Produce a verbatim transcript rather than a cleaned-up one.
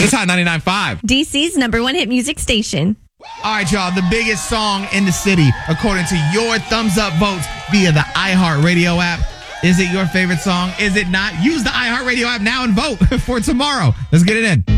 It's Hot ninety-nine point five. D C's number one hit music station. All right, y'all. The biggest song in the city, according to your thumbs up votes via the iHeartRadio app. Is it your favorite song? Is it not? Use the iHeartRadio app now and vote for tomorrow. Let's get it in.